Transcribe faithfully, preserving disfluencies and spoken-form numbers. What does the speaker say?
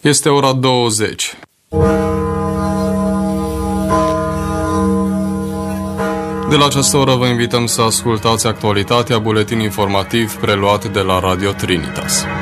Este ora douăzeci. De la această oră vă invităm să ascultați actualitatea, buletin informativ preluat de la Radio Trinitas.